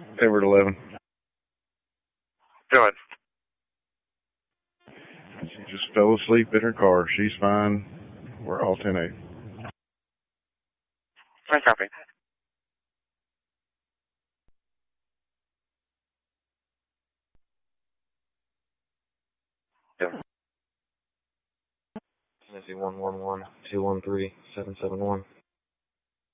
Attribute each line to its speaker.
Speaker 1: Edward 11.
Speaker 2: Go ahead.
Speaker 1: She just fell asleep in her car. She's fine. We're all 10-8.
Speaker 2: Fine copy. Yeah.
Speaker 3: Tennessee 111-213-771.